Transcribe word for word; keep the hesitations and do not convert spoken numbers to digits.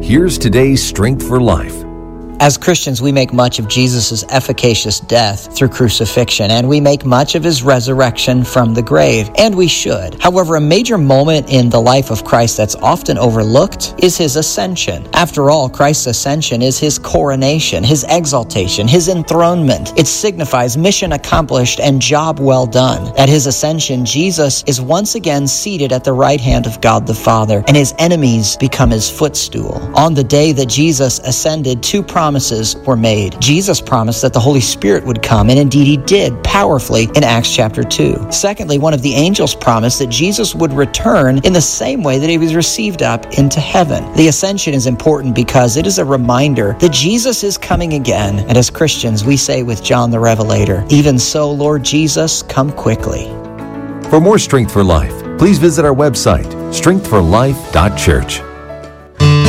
here's today's Strength for Life. As Christians, we make much of Jesus' efficacious death through crucifixion, and we make much of his resurrection from the grave, and we should. However, a major moment in the life of Christ that's often overlooked is his ascension. After all, Christ's ascension is his coronation, his exaltation, his enthronement. It signifies mission accomplished and job well done. At his ascension, Jesus is once again seated at the right hand of God the Father, and his enemies become his footstool. On the day that Jesus ascended, two promises Promises were made. Jesus promised that the Holy Spirit would come, and indeed he did powerfully in Acts chapter two. Secondly, one of the angels promised that Jesus would return in the same way that he was received up into heaven. The ascension is important because it is a reminder that Jesus is coming again, and as Christians, we say with John the Revelator, "Even so, Lord Jesus, come quickly." For more Strength for Life, please visit our website, strength for life dot church.